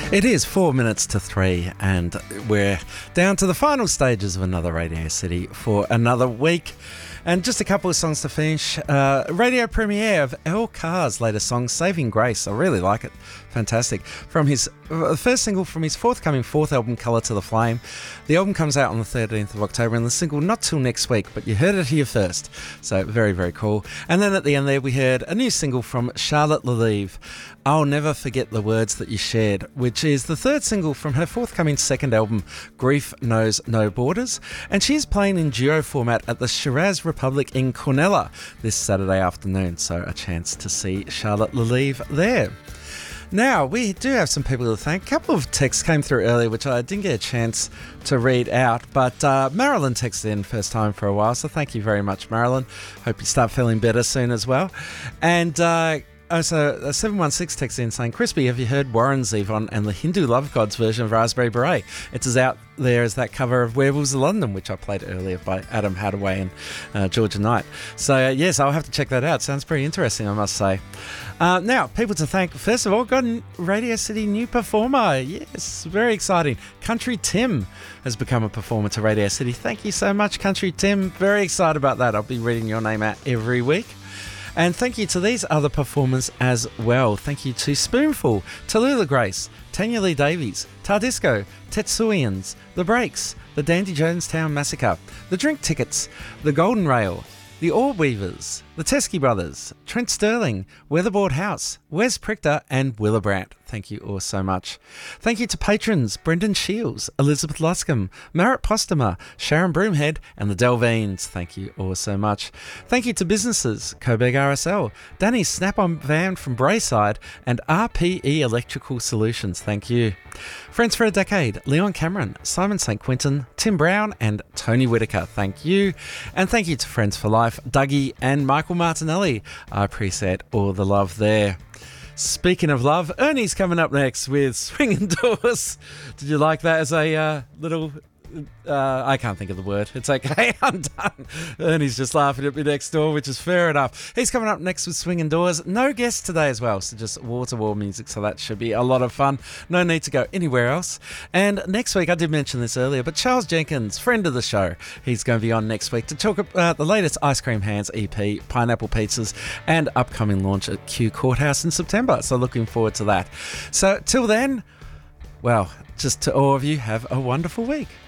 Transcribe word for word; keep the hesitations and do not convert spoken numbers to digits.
It is four minutes to three, and we're down to the final stages of another Radio City for another week. And just a couple of songs to finish. Uh, radio premiere of El Carr's latest song, Saving Grace. I really like it. Fantastic. From his uh, first single from his forthcoming fourth album, Colour to the Flame. The album comes out on the thirteenth of October, and the single not till next week, but you heard it here first. So very, very cool. And then at the end there, we heard a new single from Charlotte Lelive, I'll Never Forget the Words That You Shared, which is the third single from her forthcoming second album, Grief Knows No Borders. And she is playing in duo format at the Shiraz Republic in Cornella this Saturday afternoon, so a chance to see Charlotte Lelive there. Now, we do have some people to thank. A couple of texts came through earlier, which I didn't get a chance to read out, but uh, Marilyn texted in first time for a while, so thank you very much, Marilyn. Hope you start feeling better soon as well. And uh, Oh, so uh, seven one six texts in saying, Crispy, have you heard Warren Zevon and the Hindu Love Gods version of Raspberry Beret? It's as out there as that cover of Werewolves of London, which I played earlier by Adam Hadaway and uh, Georgia Knight. So, uh, yes, I'll have to check that out. Sounds pretty interesting, I must say. Uh, now, people to thank. First of all, got a Radio City new performer. Yes, very exciting. Country Tim has become a performer to Radio City. Thank you so much, Country Tim. Very excited about that. I'll be reading your name out every week. And thank you to these other performers as well. Thank you to Spoonful, Tallulah Grace, Tanya Lee Davies, Tardisco, Tetsuians, The Breaks, The Dandy Jonestown Massacre, The Drink Tickets, The Golden Rail, The Orb Weavers, The Teskey Brothers, Trent Sterling, Weatherboard House, Wes Prichter, and Willibrandt. Thank you all so much. Thank you to patrons Brendan Shields, Elizabeth Luscombe, Merritt Postuma, Sharon Broomhead, and the Delveens. Thank you all so much. Thank you to businesses Coburg R S L, Danny Snap-on Van from Brayside, and R P E Electrical Solutions. Thank you. Friends for a Decade, Leon Cameron, Simon Saint Quintin, Tim Brown, and Tony Whitaker. Thank you. And thank you to Friends for Life, Dougie and Michael Martinelli. I appreciate all the love there. Speaking of love, Ernie's coming up next with Swinging Doors. Did you like that as a uh, little... Uh, I can't think of the word. It's okay, I'm done. Ernie's just laughing at me next door, which is fair enough. He's coming up next with Swinging Doors. No guests today as well, so just wall-to-wall music, so that should be a lot of fun. No need to go anywhere else. And next week, I did mention this earlier, but Charles Jenkins, friend of the show, he's going to be on next week to talk about the latest Ice Cream Hands E P, Pineapple Pizzas, and upcoming launch at Kew Courthouse in September. So looking forward to that. So till then, well, just to all of you, have a wonderful week.